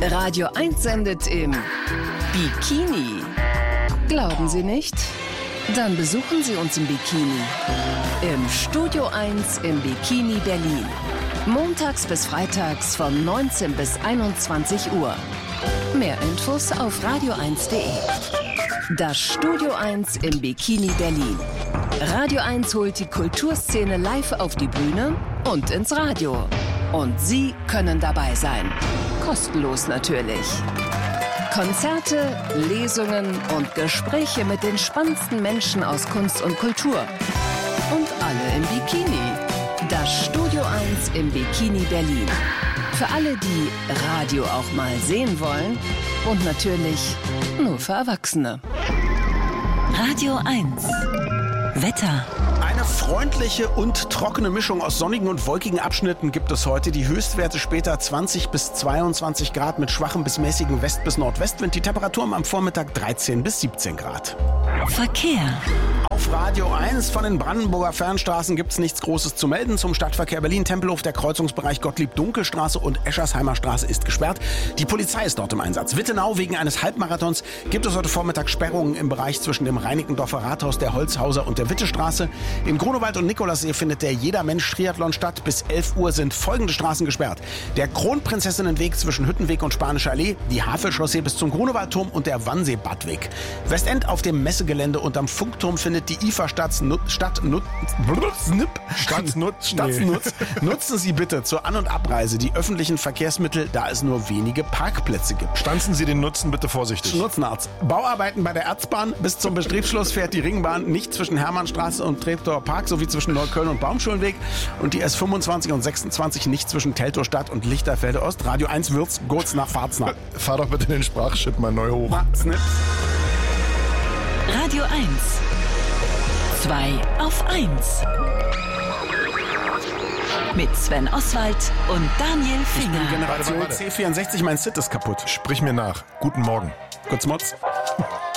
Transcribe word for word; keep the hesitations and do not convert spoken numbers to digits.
Radio eins sendet im Bikini. Glauben Sie nicht? Dann besuchen Sie uns im Bikini. Im Studio eins im Bikini Berlin. Montags bis freitags von neunzehn bis einundzwanzig Uhr. Mehr Infos auf radio eins punkt de. Das Studio eins im Bikini Berlin. Radio eins holt die Kulturszene live auf die Bühne und ins Radio. Und Sie können dabei sein. Kostenlos natürlich. Konzerte, Lesungen und Gespräche mit den spannendsten Menschen aus Kunst und Kultur. Und alle im Bikini. Das Studio eins im Bikini Berlin. Für alle, die Radio auch mal sehen wollen. Und natürlich nur für Erwachsene. Radio eins. Wetter. Eine freundliche und trockene Mischung aus sonnigen und wolkigen Abschnitten gibt es heute. Die Höchstwerte später zwanzig bis zweiundzwanzig Grad mit schwachem bis mäßigem West- bis Nordwestwind. Die Temperaturen am Vormittag dreizehn bis siebzehn Grad. Verkehr. Auf Radio eins von den Brandenburger Fernstraßen gibt es nichts Großes zu melden. Zum Stadtverkehr Berlin-Tempelhof, der Kreuzungsbereich Gottlieb-Dunkelstraße und Eschersheimer Straße ist gesperrt. Die Polizei ist dort im Einsatz. Wittenau, wegen eines Halbmarathons gibt es heute Vormittag Sperrungen im Bereich zwischen dem Reinickendorfer Rathaus, der Holzhauser und der Wittestraße. Im Grunewald und Nikolassee findet der Jeder-Mensch-Triathlon statt. Bis elf Uhr sind folgende Straßen gesperrt: Der Kronprinzessinnenweg zwischen Hüttenweg und Spanische Allee, die Havelchaussee bis zum Grunewaldturm und der Wannsee-Badweg. Westend auf dem Messegelände und am Funkturm findet die I F A Stadt Stadt Stadtnutz. Stadtnutz. Nutzen Sie bitte zur An- und Abreise die öffentlichen Verkehrsmittel, da es nur wenige Parkplätze gibt. Stanzen Sie den Nutzen bitte vorsichtig. Nutzenarzt. Bauarbeiten bei der Erzbahn. Bis zum Betriebsschluss fährt die Ringbahn nicht zwischen Hermannstraße und Treptower Park sowie zwischen Neukölln und Baumschulenweg. Und die S fünfundzwanzig und sechsundzwanzig nicht zwischen Teltow-Stadt und Lichterfelde Ost. Radio eins Würz, Gurz nach Pfalznach. Fahr doch bitte den Sprachchip mal neu hoch. Radio eins. zwei auf eins. Mit Sven Oswald und Daniel Finger. Generation Warte, warte. C vierundsechzig, mein Sit ist kaputt. Sprich mir nach. Guten Morgen. Kurz Motz.